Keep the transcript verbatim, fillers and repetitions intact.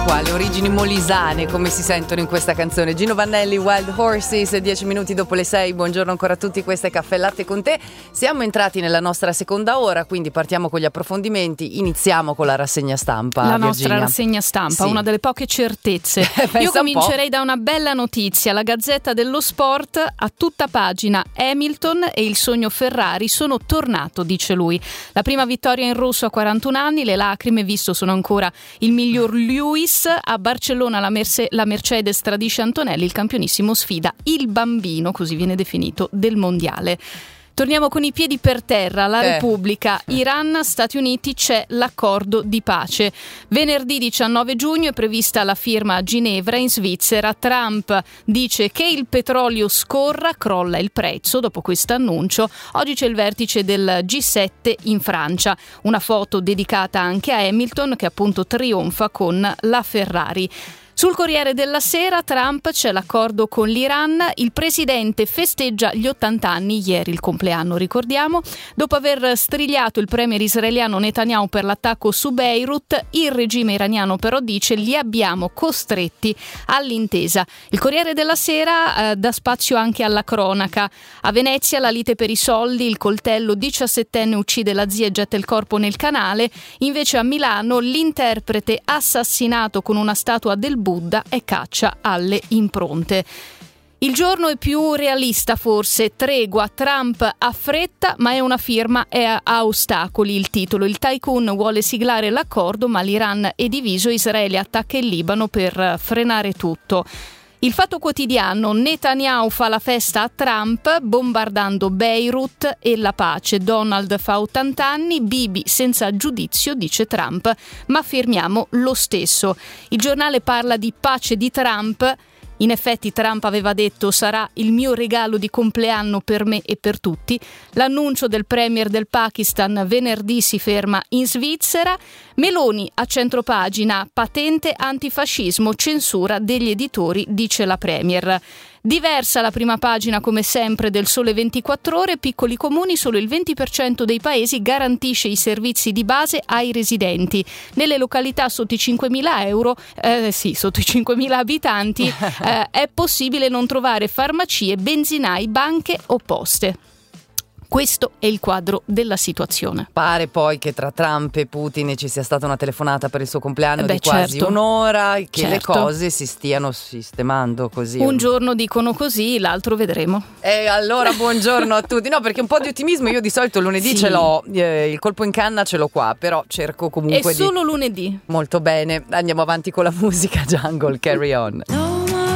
qua, le origini molisane come si sentono in questa canzone. Gino Vannelli, Wild Horses, dieci minuti dopo le sei. Buongiorno ancora a tutti, questa è Caffè Latte con te. Siamo entrati nella nostra seconda ora, quindi partiamo con gli approfondimenti. Iniziamo con la rassegna stampa. La Virginia. nostra rassegna stampa, sì. Una delle poche certezze. Io comincerei un da una bella notizia. La Gazzetta dello Sport a tutta pagina: Hamilton e il sogno Ferrari sono tornato, dice lui. La prima vittoria in rosso a quarantuno anni, le lacrime visto sono ancora il miglior Lewis. A Barcellona la, Merce- la Mercedes tradisce Antonelli, il campionissimo sfida il bambino, così viene definito, del mondiale. Torniamo con i piedi per terra, la eh. Repubblica, Iran, Stati Uniti, c'è l'accordo di pace. Venerdì diciannove giugno è prevista la firma a Ginevra in Svizzera. Trump dice che il petrolio scorra, crolla il prezzo dopo questo annuncio. Oggi c'è il vertice del G sette in Francia, una foto dedicata anche a Hamilton che appunto trionfa con la Ferrari. Sul Corriere della Sera, Trump, c'è l'accordo con l'Iran, il presidente festeggia gli ottanta anni, ieri il compleanno ricordiamo, dopo aver strigliato il premier israeliano Netanyahu per l'attacco su Beirut, il regime iraniano però dice li abbiamo costretti all'intesa. Il Corriere della Sera eh, dà spazio anche alla cronaca. A Venezia la lite per i soldi, il coltello diciassettenne uccide la zia e getta il corpo nel canale, invece a Milano l'interprete assassinato con una statua del Buddha e caccia alle impronte. Il Giorno è più realista forse, tregua, Trump ha fretta ma è una firma e ha ostacoli, il titolo. Il tycoon vuole siglare l'accordo ma l'Iran è diviso, Israele attacca il Libano per frenare tutto. Il Fatto Quotidiano, Netanyahu fa la festa a Trump bombardando Beirut e la pace. Donald fa ottanta anni, Bibi senza giudizio, dice Trump, ma firmiamo lo stesso. Il Giornale parla di pace di Trump. In effetti Trump aveva detto sarà il mio regalo di compleanno per me e per tutti. L'annuncio del premier del Pakistan venerdì si ferma in Svizzera. Meloni a centropagina, patente antifascismo, censura degli editori, dice la premier. Diversa la prima pagina come sempre del Sole ventiquattro Ore, piccoli comuni, solo il venti per cento dei paesi garantisce i servizi di base ai residenti. Nelle località sotto i cinquemila euro, eh, sì, sotto i cinquemila abitanti, eh, è possibile non trovare farmacie, benzinai, banche o poste. Questo è il quadro della situazione. Pare poi che tra Trump e Putin ci sia stata una telefonata per il suo compleanno Beh, di quasi certo. un'ora, che certo. le cose si stiano sistemando così. Un giorno dicono così, l'altro vedremo. E allora buongiorno a tutti. No, perché un po' di ottimismo io di solito lunedì sì. ce l'ho, eh, il colpo in canna ce l'ho qua, però cerco comunque è di... solo lunedì. Molto bene, andiamo avanti con la musica. Jungle, Carry On.